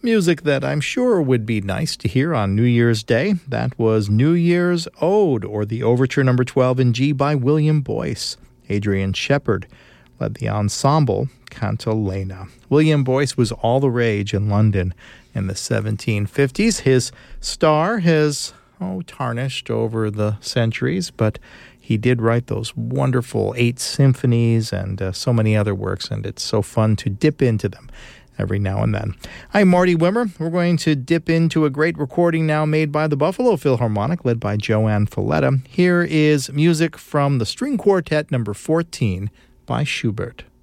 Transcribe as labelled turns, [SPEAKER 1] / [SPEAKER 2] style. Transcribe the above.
[SPEAKER 1] Music that I'm sure would be nice to hear on New Year's Day. That was New Year's Ode, or the Overture No. 12 in G by William Boyce. Adrian Shepherd led the ensemble Cantilena. William Boyce was all the rage in London in the 1750s. His star has tarnished over the centuries, but he did write those wonderful 8 symphonies and so many other works, and it's so fun to dip into them every now and then. I'm Marty Wimmer. We're going to dip into a great recording now made by the Buffalo Philharmonic, led by Joanne Falletta. Here is music from the String Quartet No. 14 by Schubert.